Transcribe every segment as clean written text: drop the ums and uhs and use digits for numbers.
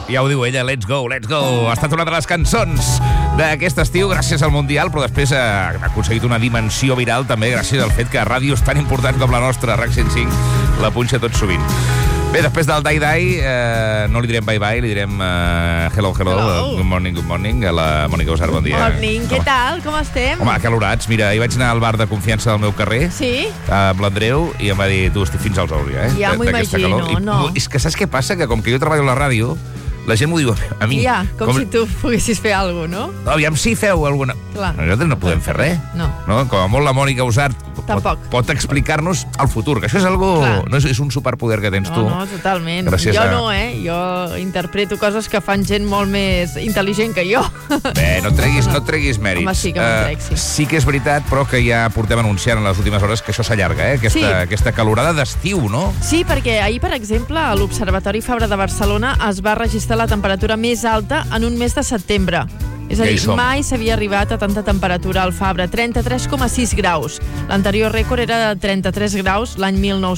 Ja ho diu ella, let's go, let's go. Ha estat una de les cançons d'aquest estiu gràcies al Mundial, però després ha aconseguit una dimensió viral també gràcies al fet que ràdios tan importants com la nostra, RAC 105, la punxa tot sovint. Bé, després del die-die, no li direm bye-bye, li direm hello, good morning, a la Mònica Usar, bon dia. Morning, què tal? Com estem? Home, acalorats. Mira, ahir vaig anar al bar de confiança del meu carrer, Sí? amb l'Andreu, i em va dir, tu, estic fins als ous, ja, Ja m'ho imagino, no. És que saps què passa? Que com que jo treballo a la ràdio, la gent m'ho diu a mi. Ja, com si tu poguessis fer alguna cosa, no? Aviam si feu alguna... Clar. Nosaltres no podem fer res. No. Com a molt la Mònica Usart pot explicar-nos el futur, que això és algo... No, és un superpoder que tens tu. No, totalment. Gràcies jo no, Jo interpreto coses que fan gent molt més intel·ligent que jo. Bé, no et treguis mèrits. Home, sí que me'n trec, sí. Sí que és veritat, però que ja portem anunciant en les últimes hores que això s'allarga, aquesta calorada d'estiu, no? Sí, perquè ahir, per exemple, a l'Observatori Fabra de Barcelona es va registrar la temperatura més alta en un mes de setembre. És a dir, mai s'havia arribat a tanta temperatura al Fabra, 33,6 graus. L'anterior rècord era de 33 graus l'any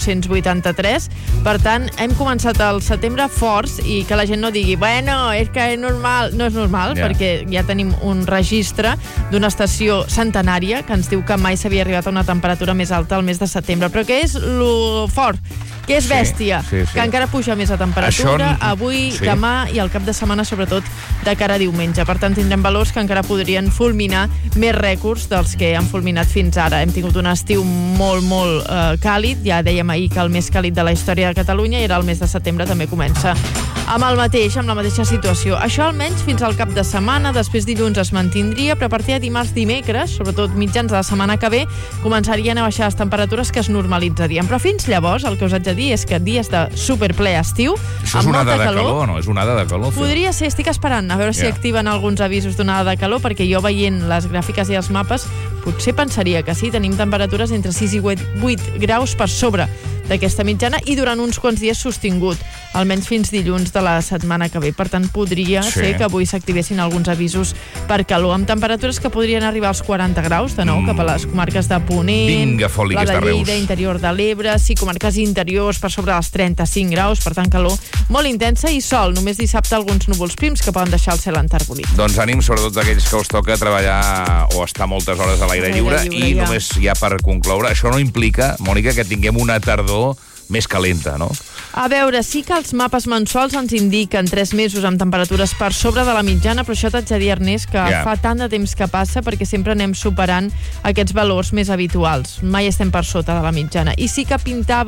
1983. Per tant, hem començat el setembre forts i que la gent no digui bueno, és que és normal. No és normal, perquè ja tenim un registre d'una estació centenària que ens diu que mai s'havia arribat a una temperatura més alta al mes de setembre. Però què és lo fort? Que és bèstia, que encara puja més a temperatura avui, demà i el cap de setmana, sobretot de cara a diumenge. Per tant, tindrem valors que encara podrien fulminar més rècords dels que han fulminat fins ara. Hem tingut un estiu molt, molt càlid. Ja dèiem ahir que el més càlid de la història de Catalunya, i ara el mes de setembre també comença amb la mateixa situació. Això almenys fins al cap de setmana. Després dilluns es mantindria, però a partir de dimarts, dimecres, sobretot mitjans de la setmana que ve, començarien a baixar les temperatures que es normalitzarien. Però fins llavors, el que us haig de dir és que dies de superple estiu, això és una onada de calor o no? És una onada de calor? Podria ser, estic esperant a veure si activen alguns avisos d'onada de calor, perquè jo veient les gràfiques i els mapes potser pensaria que sí, tenim temperatures entre 6 i 8 graus per sobre d'aquesta mitjana i durant uns quants dies sostingut, almenys fins dilluns de la setmana que ve. Per tant, podria ser que avui s'activessin alguns avisos per calor, amb temperatures que podrien arribar als 40 graus, de nou, cap a les comarques de Ponent, la de Lleida, interior de l'Ebre, comarques interiors per sobre dels 35 graus, per tant, calor molt intensa i sol. Només dissabte alguns núvols prims que poden deixar el cel enterbolit. Doncs ànim, sobretot aquells que us toca treballar o estar moltes hores a l'aire lliure. I només ja per concloure, això no implica, Mònica, que tinguem una tardor més calenta, no? A veure, sí que els mapes mensuals ens indiquen 3 mesos amb temperatures per sobre de la mitjana, però això t'haig de dir, Ernest, que fa tant de temps que passa perquè sempre anem superant aquests valors més habituals. Mai estem per sota de la mitjana. I sí que pinta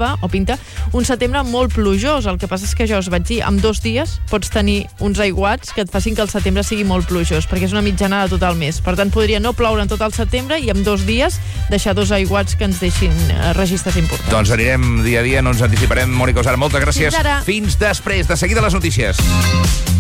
un setembre molt plujós. El que passa és que jo us vaig dir, en 2 dies pots tenir uns aiguats que et facin que el setembre sigui molt plujós, perquè és una mitjana de tot el mes. Per tant, podria no ploure en tot el setembre i en 2 dies deixar 2 aiguats que ens deixin registres importants. Doncs anirem dia a dia, no ens anticiparem. Mònica Usar, moltes gràcies. Fins després. De seguida les notícies.